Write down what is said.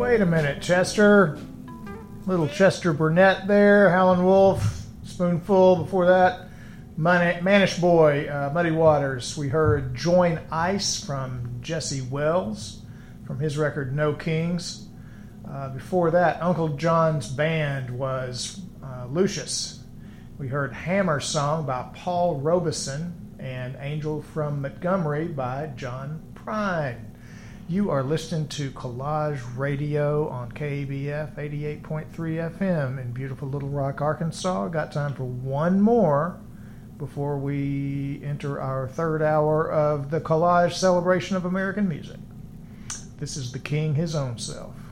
Wait a minute, Chester. Little Chester Burnett there, Howlin' Wolf, Spoonful. Before that, Manish Boy, Muddy Waters. We heard Join Ice from Jesse Wells from his record No Kings. Before that, Uncle John's band was Lucius. We heard Hammer Song by Paul Robeson and Angel from Montgomery by John Prine. You are listening to Collage Radio on KBF 88.3 FM in beautiful Little Rock, Arkansas. Got time for one more before we enter our third hour of the Collage Celebration of American Music. This is the King, his own self.